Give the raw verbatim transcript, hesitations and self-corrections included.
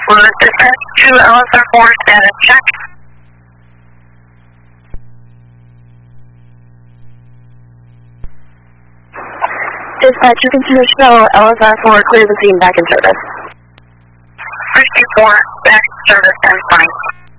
Was dispatch to L S R four status check. Dispatch, you can show L S R four clear the scene back in service. fifty-four, back in service and fine.